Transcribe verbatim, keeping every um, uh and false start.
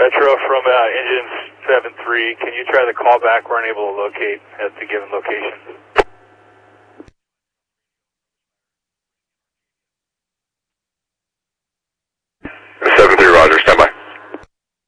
Metro from uh, engine seven three. Can you try the callback? We're unable to locate at the given location.